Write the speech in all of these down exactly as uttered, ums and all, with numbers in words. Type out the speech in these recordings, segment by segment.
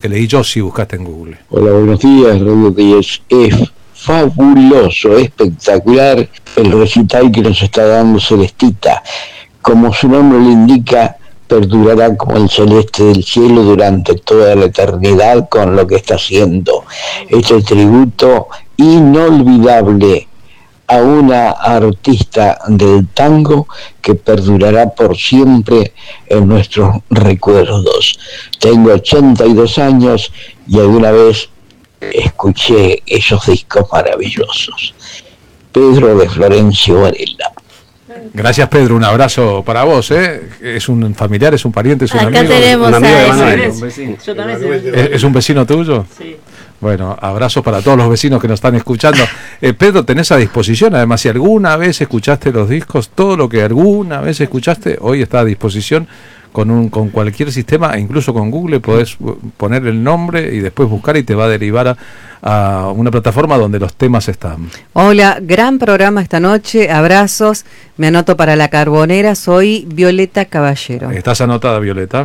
que leí yo si buscaste en Google. Hola, buenos días, Radio diez. Es fabuloso, espectacular el recital que nos está dando Celestita. Como su nombre le indica, perdurará como el celeste del cielo durante toda la eternidad con lo que está haciendo. Este tributo inolvidable a una artista del tango que perdurará por siempre en nuestros recuerdos. Tengo ochenta y dos años y alguna vez escuché esos discos maravillosos. Pedro de Florencio Varela. Gracias, Pedro, un abrazo para vos, ¿eh? Es un familiar, es un pariente, es un Acá amigo. tenemos un amigo a de ese. Manuel. Un vecino. Yo también soy. ¿Es, ¿Es un vecino tuyo? Sí. Bueno, abrazos para todos los vecinos que nos están escuchando. Eh, Pedro, tenés a disposición, además, si alguna vez escuchaste los discos, todo lo que alguna vez escuchaste, hoy está a disposición con un con cualquier sistema, incluso con Google, podés poner el nombre y después buscar y te va a derivar a, a una plataforma donde los temas están. Hola, gran programa esta noche, abrazos, me anoto para la carbonera, soy Violeta Caballero. ¿Estás anotada, Violeta?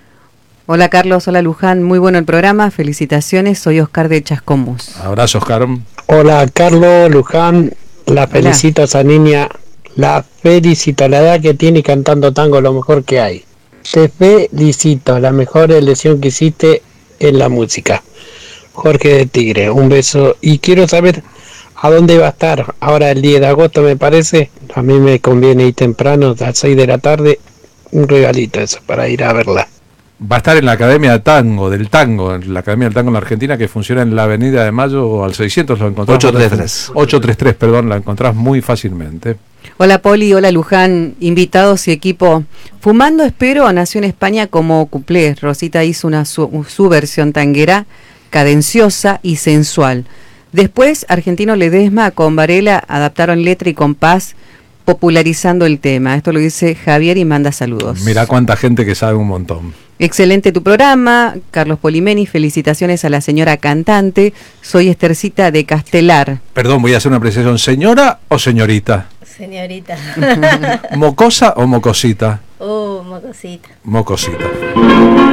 Hola Carlos, hola Luján, muy bueno el programa, felicitaciones, soy Oscar de Chascomús. Abrazo, Oscar. Hola Carlos, Luján, la felicito a esa niña, la felicito, la edad que tiene cantando tango lo mejor que hay. Te felicito, la mejor elección que hiciste en la música. Jorge de Tigre, un beso y quiero saber a dónde va a estar ahora el diez de agosto me parece, a mí me conviene ir temprano, a las seis de la tarde, un regalito eso para ir a verla. Va a estar en la Academia de Tango, del Tango, en la Academia del Tango en la Argentina, que funciona en la Avenida de Mayo al seiscientos, lo encontrás. ochocientos treinta y tres. ochocientos treinta y tres, perdón, la encontrás muy fácilmente. Hola Poli, hola Luján, invitados y equipo. Fumando Espero nació en España como cuplé. Rosita hizo una su, su versión tanguera, cadenciosa y sensual. Después, Argentino Ledesma con Varela adaptaron letra y compás, popularizando el tema. Esto lo dice Javier y manda saludos. Mirá cuánta gente que sabe un montón. Excelente tu programa, Carlos Polimeni, felicitaciones a la señora cantante, soy Estercita de Castelar. Perdón, voy a hacer una precisión, ¿señora o señorita? Señorita. ¿Mocosa o mocosita? Oh, mocosita. Mocosita.